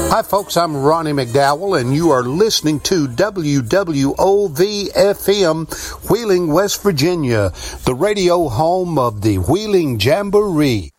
Hi, folks. I'm Ronnie McDowell, and you are listening to WWOV-FM, Wheeling, West Virginia, the radio home of the Wheeling Jamboree.